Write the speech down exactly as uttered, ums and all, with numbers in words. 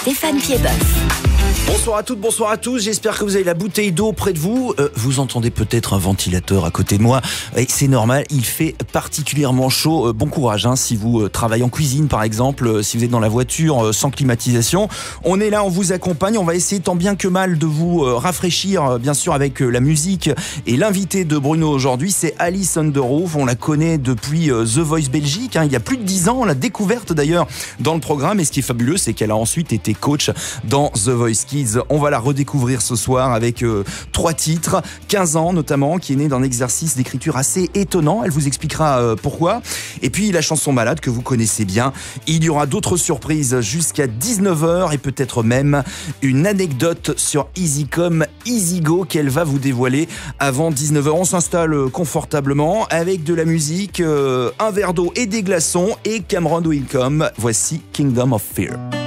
Stéphane Piedboeuf. Bonsoir à toutes, bonsoir à tous, j'espère que vous avez la bouteille d'eau près de vous. Euh, vous entendez peut-être un ventilateur à côté de moi, et c'est normal, il fait particulièrement chaud. Euh, bon courage hein, si vous euh, travaillez en cuisine par exemple, euh, si vous êtes dans la voiture euh, sans climatisation. On est là, on vous accompagne, on va essayer tant bien que mal de vous euh, rafraîchir, euh, bien sûr avec euh, la musique. Et l'invité de Bruno aujourd'hui, c'est Alice Underoath. On la connaît depuis euh, The Voice Belgique, hein, il y a plus de dix ans, on l'a découverte d'ailleurs dans le programme. Et ce qui est fabuleux, c'est qu'elle a ensuite été coach dans The Voice Kids. On va la redécouvrir ce soir avec euh, trois titres, quinze ans notamment, qui est née d'un exercice d'écriture assez étonnant. Elle vous expliquera euh, pourquoi. Et puis la chanson Malade que vous connaissez bien. Il y aura d'autres surprises jusqu'à dix-neuf heures et peut-être même une anecdote sur Easycom, Easygo qu'elle va vous dévoiler avant dix-neuf heures. On s'installe confortablement avec de la musique, euh, un verre d'eau et des glaçons et Cameron Welcome. Voici Kingdom of Fear.